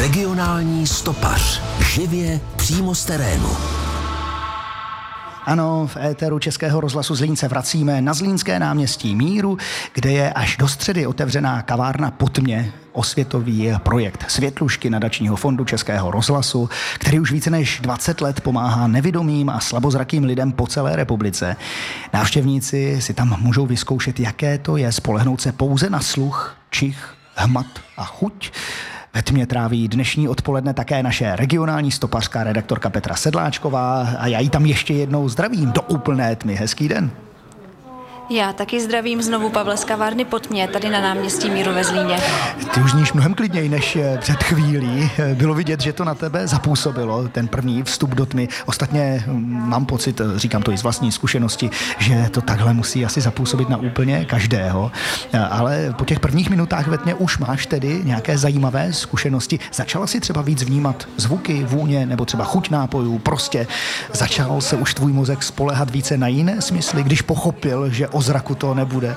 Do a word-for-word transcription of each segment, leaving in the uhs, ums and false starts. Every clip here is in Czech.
Regionální stopař. Živě přímo z terénu. Ano, v éteru Českého rozhlasu Zlín se vracíme na Zlínské náměstí Míru, kde je až do středy otevřená kavárna Po tmě, osvětový projekt Světlušky nadačního fondu Českého rozhlasu, který už více než dvacet let pomáhá nevidomým a slabozrakým lidem po celé republice. Návštěvníci si tam můžou vyzkoušet, jaké to je spolehnout se pouze na sluch, čich, hmat a chuť. Ve tmě tráví dnešní odpoledne také naše regionální stopařská redaktorka Petra Sedláčková a já ji tam ještě jednou zdravím do úplné tmy. Hezký den. Já taky zdravím znovu Pavla z kavárny Po tmě, tady na náměstí Míru ve Zlíně. Ty už zníš mnohem klidněji než před chvílí. Bylo vidět, že to na tebe zapůsobilo, ten první vstup do tmy. Ostatně mám pocit, říkám to i z vlastní zkušenosti, že to takhle musí asi zapůsobit na úplně každého. Ale po těch prvních minutách ve tmě už máš tedy nějaké zajímavé zkušenosti. Začala si třeba víc vnímat zvuky, vůně nebo třeba chuť nápojů. Prostě začal se už tvůj mozek spoléhat více na jiné smysly, když pochopil, že o zraku to nebude.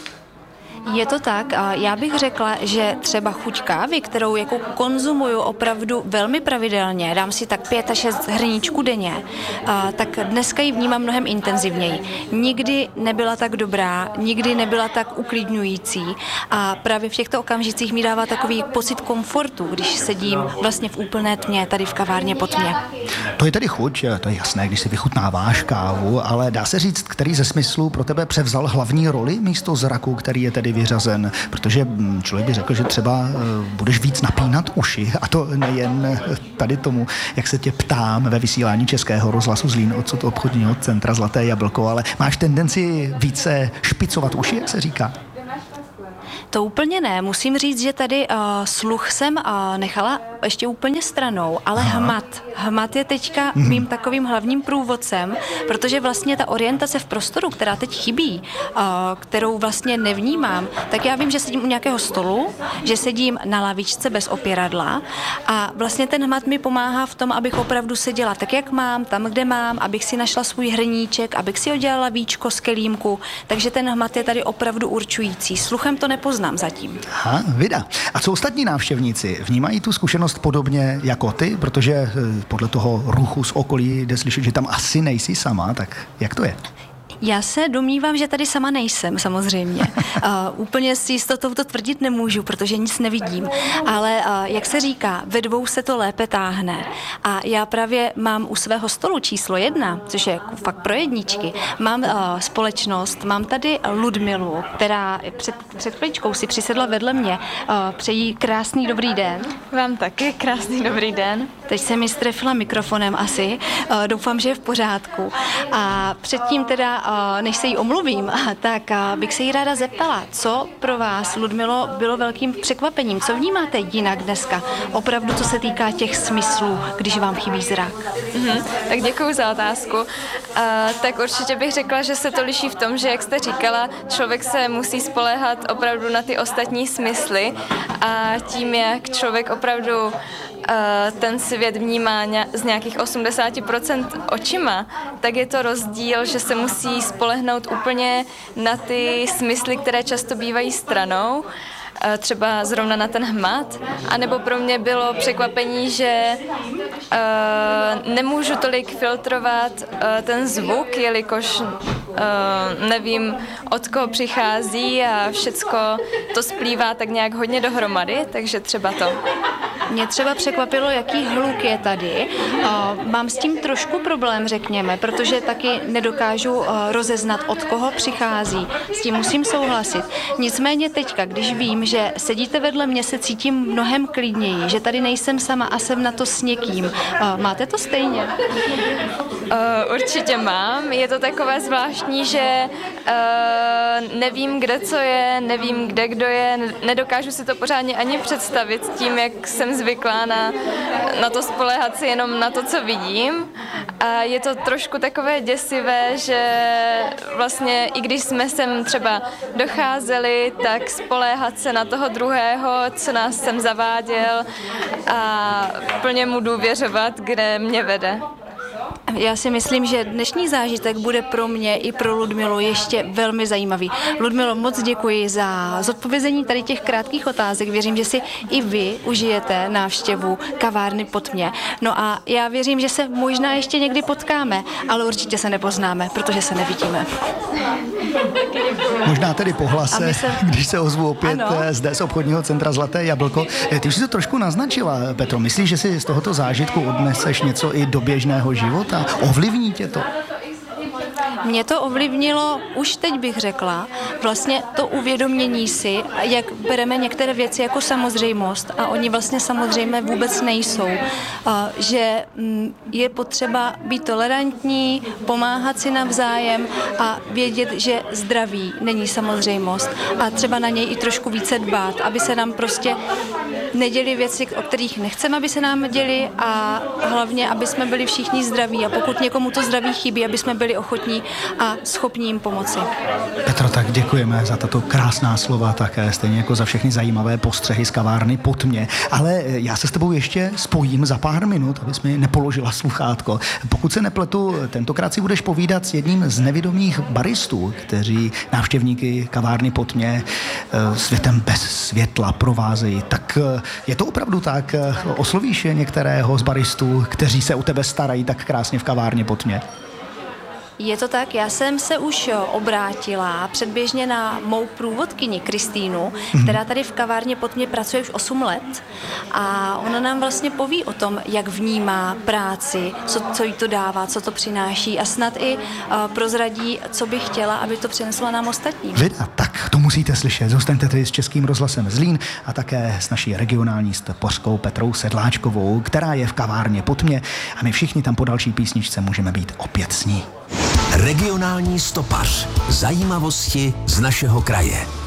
Je to tak a já bych řekla, že třeba chuť kávy, kterou jako konzumuju opravdu velmi pravidelně, dám si tak pět až šest hrníčků denně, a tak dneska ji vnímám mnohem intenzivněji. Nikdy nebyla tak dobrá, nikdy nebyla tak uklidňující a právě v těchto okamžicích mi dává takový pocit komfortu, když sedím vlastně v úplné tmě tady v kavárně Po tmě. To je tedy chuť, to je jasné, když si vychutnáváš kávu, ale dá se říct, který ze smyslů pro tebe převzal hlavní roli místo zraku, který je tedy vyřazen, protože člověk by řekl, že třeba budeš víc napínat uši, a to nejen tady tomu, jak se tě ptám ve vysílání Českého rozhlasu Zlín odsud obchodního centra Zlaté jablko, ale máš tendenci více špicovat uši, jak se říká? To úplně ne. Musím říct, že tady uh, sluch jsem uh, nechala ještě úplně stranou, ale Aha. hmat. Hmat je teďka mm. mým takovým hlavním průvodcem, protože vlastně ta orientace v prostoru, která teď chybí, uh, kterou vlastně nevnímám, tak já vím, že sedím u nějakého stolu, že sedím na lavičce bez opěradla a vlastně ten hmat mi pomáhá v tom, abych opravdu seděla tak, jak mám, tam, kde mám, abych si našla svůj hrníček, abych si udělala víčko z kelímku, takže ten hmat je tady opravdu určující. Sluchem to nepoznám zatím. Aha, vida. A co ostatní návštěvníci? Vnímají tu zkušenost podobně jako ty? Protože podle toho ruchu z okolí jde slyšet, že tam asi nejsi sama, tak jak to je? Já se domnívám, že tady sama nejsem, samozřejmě. Uh, úplně s jistotou to tvrdit nemůžu, protože nic nevidím. Ale uh, jak se říká, ve dvou se to lépe táhne. A já právě mám u svého stolu číslo jedna, což je jako fakt pro jedničky, mám uh, společnost, mám tady Ludmilu, která před, před chvíličkou si přisedla vedle mě. Uh, přeji krásný dobrý den. Vám taky krásný dobrý den. Teď se mi strefila mikrofonem asi. Uh, doufám, že je v pořádku. A předtím teda než se jí omluvím, tak bych se jí ráda zeptala, co pro vás, Ludmilo, bylo velkým překvapením, co vnímáte jinak dneska, opravdu co se týká těch smyslů, když vám chybí zrak. Mm-hmm. Tak děkuji za otázku. Uh, tak určitě bych řekla, že se to liší v tom, že, jak jste říkala, člověk se musí spoléhat opravdu na ty ostatní smysly a tím, jak člověk opravdu ten svět vnímá z nějakých osmdesát procent očima, tak je to rozdíl, že se musí spolehnout úplně na ty smysly, které často bývají stranou, třeba zrovna na ten hmat, anebo pro mě bylo překvapení, že uh, nemůžu tolik filtrovat uh, ten zvuk, jelikož uh, nevím, od koho přichází a všecko to splývá tak nějak hodně dohromady, takže třeba to. Mě třeba překvapilo, jaký hluk je tady. Uh, mám s tím trošku problém, řekněme, protože taky nedokážu uh, rozeznat, od koho přichází. S tím musím souhlasit. Nicméně teďka, když vím, že sedíte vedle mě, se cítím mnohem klidněji, že tady nejsem sama a jsem na to s někým. Uh, máte to stejně? Uh, určitě mám. Je to takové zvláštní, že uh, nevím, kde co je, nevím, kde kdo je, nedokážu si to pořádně ani představit tím, jak jsem zvyklá na, na to spoléhat si jenom na to, co vidím. A je to trošku takové děsivé, že vlastně i když jsme sem třeba docházeli, tak spoléhat se na toho druhého, co nás sem zaváděl a plně mu důvěřovat, kde mě vede. Já si myslím, že dnešní zážitek bude pro mě i pro Ludmilu ještě velmi zajímavý. Ludmilo, moc děkuji za zodpovězení tady těch krátkých otázek. Věřím, že si i vy užijete návštěvu kavárny Pod mě. No a já věřím, že se možná ještě někdy potkáme, ale určitě se nepoznáme, protože se nevidíme. Možná tedy po hlase, se... když se ozvu opět ano. zde z obchodního centra Zlaté jablko. Ty už jsi to trošku naznačila, Petro. Myslíš, že si z tohoto zážitku odneseš něco i do běžného života? Ovlivní tě to? Mě to ovlivnilo, už teď bych řekla, vlastně to uvědomění si, jak bereme některé věci jako samozřejmost a oni vlastně samozřejmě vůbec nejsou. Že je potřeba být tolerantní, pomáhat si navzájem a vědět, že zdraví není samozřejmost a třeba na něj i trošku více dbát, aby se nám prostě neděli věci, o kterých nechceme, aby se nám děli a hlavně, aby jsme byli všichni zdraví a pokud někomu to zdraví chybí, aby jsme byli ochotní a schopní jim pomoci. Petro, tak děkujeme za tato krásná slova také, stejně jako za všechny zajímavé postřehy z kavárny Pod mě. Ale já se s tebou ještě spojím za pár minut, abys mi nepoložila sluchátko. Pokud se nepletu, tentokrát si budeš povídat s jedním z nevidomých baristů, kteří návštěvníky kavárny Pod mě světem bez světla provázejí. Tak je to opravdu tak? Oslovíš některého z baristů, kteří se o tebe starají tak krásně v kavárně Pod mě? Je to tak, já jsem se už obrátila předběžně na mou průvodkyni Kristýnu, která tady v kavárně Pod mě pracuje už osm let a ona nám vlastně poví o tom, jak vnímá práci, co, co jí to dává, co to přináší a snad i uh, prozradí, co by chtěla, aby to přinesla nám ostatním. Vida, tak to musíte slyšet. Zůstaňte tedy s Českým rozhlasem Zlín a také s naší regionální stopařkou Petrou Sedláčkovou, která je v kavárně Pod mě a my všichni tam po další písničce můžeme být opět s ní. Regionální stopař. Zajímavosti z našeho kraje.